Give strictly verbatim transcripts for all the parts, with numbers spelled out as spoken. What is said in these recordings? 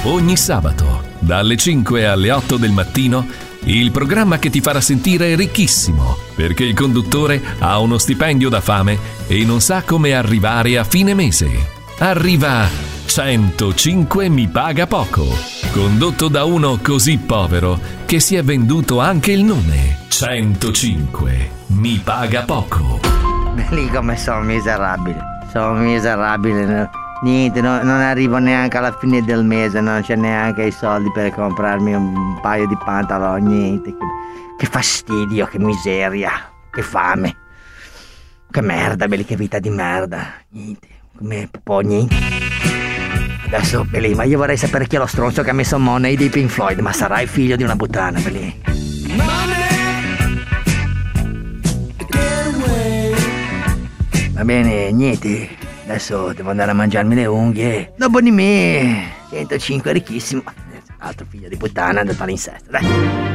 Ogni sabato, dalle cinque alle otto del mattino, il programma che ti farà sentire ricchissimo, perché il conduttore ha uno stipendio da fame e non sa come arrivare a fine mese. Arriva centocinque mi paga poco, condotto da uno così povero che si è venduto anche il nome. centocinque mi paga poco. Lì come sono miserabile, sono miserabile, niente, no, non arrivo neanche alla fine del mese, non c'è neanche i soldi per comprarmi un paio di pantaloni, niente, che, che fastidio, che miseria, che fame, che merda, belli, che vita di merda, niente, come po' niente. Adesso, belli, ma io vorrei sapere chi è lo stronzo che ha messo Money dei Pink Floyd, ma sarai figlio di una puttana, belli. Va bene, niente, adesso devo andare a mangiarmi le unghie. Dopo di me, centocinque ricchissimo. Altro figlio di puttana da fare in sesta, dai.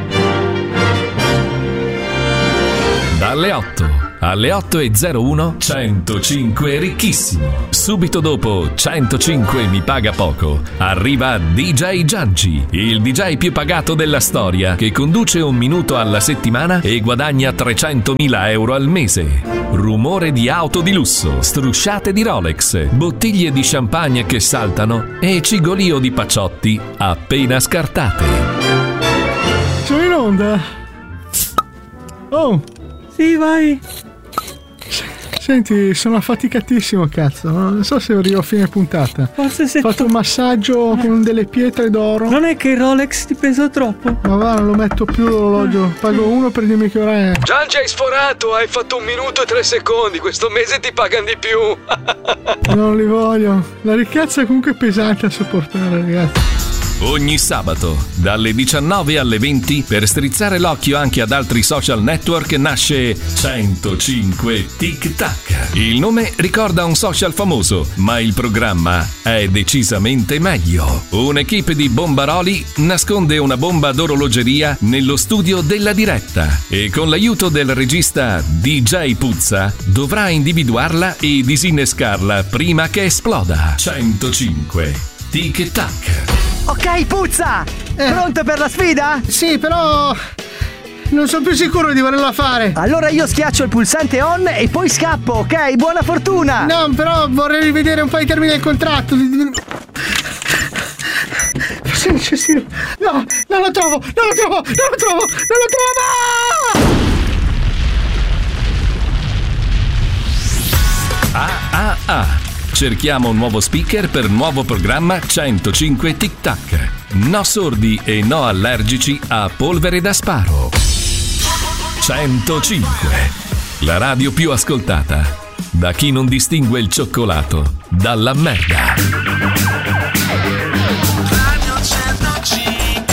Dalle otto alle otto e zero uno, centocinque ricchissimo. Subito dopo centocinque mi paga poco, arriva D J Gianci, il D J più pagato della storia, che conduce un minuto alla settimana e guadagna trecentomila euro al mese. Rumore di auto di lusso, strusciate di Rolex, bottiglie di champagne che saltano e cigolio di paciotti appena scartate. Sono in onda. Oh, sì, vai. Senti, sono affaticatissimo, cazzo. Non so se arrivo a fine puntata. Forse se ho fatto un massaggio con delle pietre d'oro. Non è che il Rolex ti pesa troppo? Ma va, non lo metto più l'orologio. Pago uno per dirmi che ora è. Gianci, hai sforato, hai fatto un minuto e tre secondi. Questo mese ti pagano di più. Non li voglio. La ricchezza è comunque pesante a sopportare, ragazzi. Ogni sabato, dalle diciannove alle venti, per strizzare l'occhio anche ad altri social network, nasce centocinque Tic Tac. Il nome ricorda un social famoso, ma il programma è decisamente meglio. Un'equipe di bombaroli nasconde una bomba d'orologeria nello studio della diretta e con l'aiuto del regista D J Puzza dovrà individuarla e disinnescarla prima che esploda. centocinque Tic Tac. Ok, Puzza! Eh. Pronto per la sfida? Sì, però non sono più sicuro di volerla fare. Allora io schiaccio il pulsante on e poi scappo, ok? Buona fortuna! No, però vorrei rivedere un po' i termini del contratto. Forse necessito. No, non lo trovo, non lo trovo, non lo trovo, non lo trovo! Ah ah ah! Cerchiamo un nuovo speaker per nuovo programma centocinque Tic Tac. No sordi e no allergici a polvere da sparo. centocinque. La radio più ascoltata da chi non distingue il cioccolato dalla merda. Radio centocinque.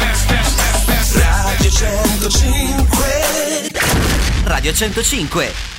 Radio centocinque. Radio centocinque.